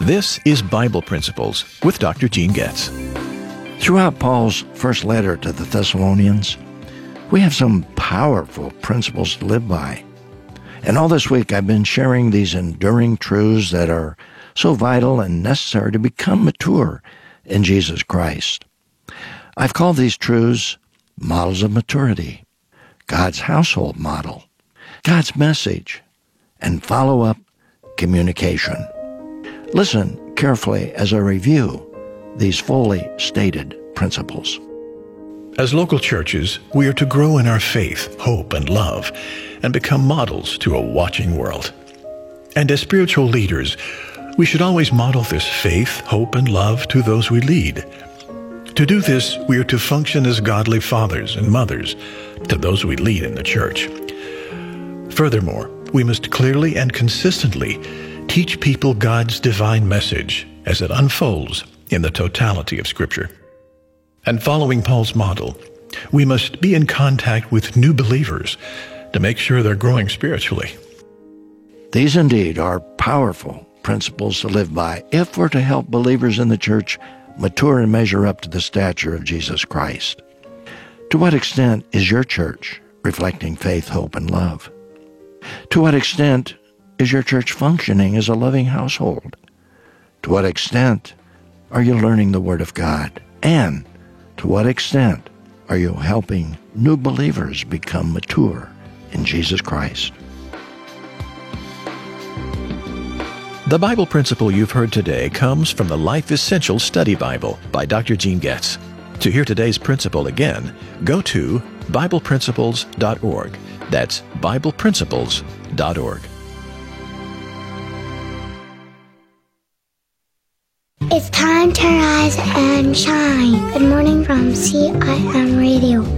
This is Bible Principles with Dr. Gene Getz. Throughout Paul's first letter to the Thessalonians, we have some powerful principles to live by. And all this week I've been sharing these enduring truths that are so vital and necessary to become mature in Jesus Christ. I've called these truths models of maturity, God's household model, God's message, and follow-up communication. Listen carefully as I review these fully stated principles. As local churches, we are to grow in our faith, hope, and love, and become models to a watching world. And as spiritual leaders, we should always model this faith, hope, and love to those we lead. To do this, we are to function as godly fathers and mothers to those we lead in the church. Furthermore, we must clearly and consistently teach people God's divine message as it unfolds in the totality of Scripture. And following Paul's model, we must be in contact with new believers to make sure they're growing spiritually. These indeed are powerful principles to live by if we're to help believers in the church mature and measure up to the stature of Jesus Christ. To what extent is your church reflecting faith, hope, and love? To what extent is your church functioning as a loving household? To what extent are you learning the Word of God? And to what extent are you helping new believers become mature in Jesus Christ? The Bible principle you've heard today comes from the Life Essentials Study Bible by Dr. Gene Getz. To hear today's principle again, go to BiblePrinciples.org. That's BiblePrinciples.org. It's time to rise and shine. Good morning from CIM Radio.